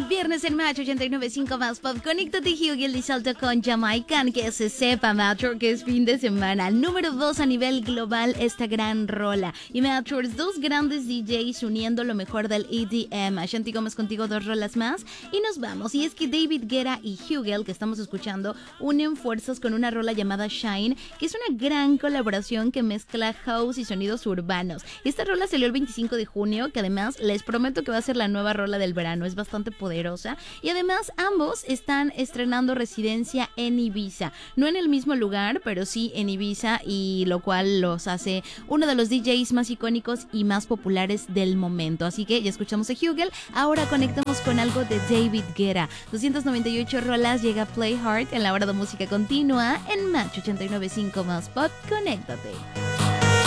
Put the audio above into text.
Viernes en Match 89.5 más pop. Conéctate, Hugel y salto con Jamaican. Que se sepa, Match, que es fin de semana. Número 2 a nivel global esta gran rola. Y Match, dos grandes DJs uniendo lo mejor del EDM. Ashanti Gómez contigo, 2 rolas más. Y nos vamos. Y es que David Guetta y Hugel, que estamos escuchando, unen fuerzas con una rola llamada Shine, que es una gran colaboración que mezcla house y sonidos urbanos. Esta rola salió el 25 de junio, que además les prometo que va a ser la nueva rola del verano. Es bastante poderosa. Y además ambos están estrenando residencia en Ibiza. No en el mismo lugar, pero sí en Ibiza, y lo cual los hace uno de los DJs más icónicos y más populares del momento. Así que ya escuchamos a Hugel. Ahora conectamos con algo de David Guetta. 298 rolas, llega Play Hard en la hora de música continua en Match 89.5 más pop. Conéctate.